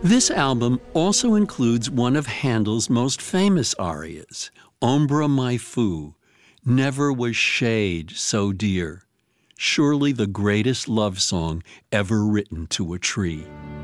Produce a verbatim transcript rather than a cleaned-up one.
This album also includes one of Handel's most famous arias, Ombra mai fu, Never Was Shade So Dear, surely the greatest love song ever written to a tree.